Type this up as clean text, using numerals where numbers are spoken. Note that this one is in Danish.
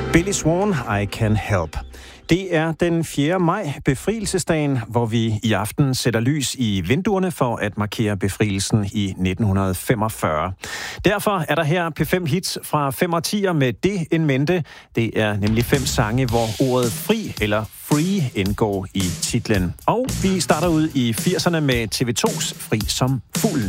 Billy Swan, I Can Help. Det er den 4. maj, befrielsesdagen, hvor vi i aften sætter lys i vinduerne for at markere befrielsen i 1945. Derfor er der her P5 hits fra 5 og 10'er med det en mente. Det er nemlig 5 sange, hvor ordet fri eller free indgår i titlen. Og vi starter ud i 80'erne med TV2's Fri som fuglen.